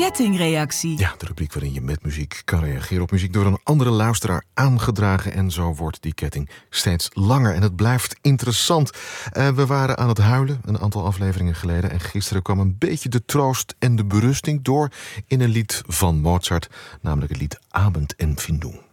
kettingreactie. Ja, de rubriek waarin je met muziek kan reageren op muziek door een andere luisteraar aangedragen. En zo wordt die ketting steeds langer en het blijft interessant. We waren aan het huilen een aantal afleveringen geleden. En gisteren kwam een beetje de troost en de berusting door in een lied van Mozart. Namelijk het lied Abendempfindung.